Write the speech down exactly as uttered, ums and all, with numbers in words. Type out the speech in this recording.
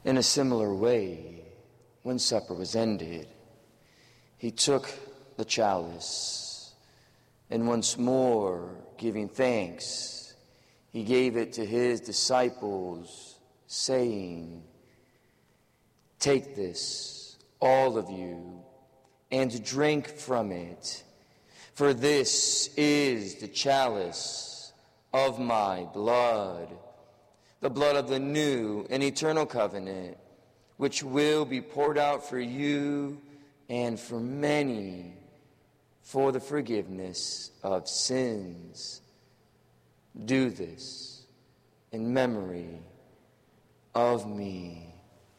In a similar way, when supper was ended, he took the chalice, and once more giving thanks, he gave it to his disciples, saying, "Take this, all of you, and drink from it, for this is the chalice of my blood, the blood of the new and eternal covenant, which will be poured out for you and for many for the forgiveness of sins. Do this in memory of me."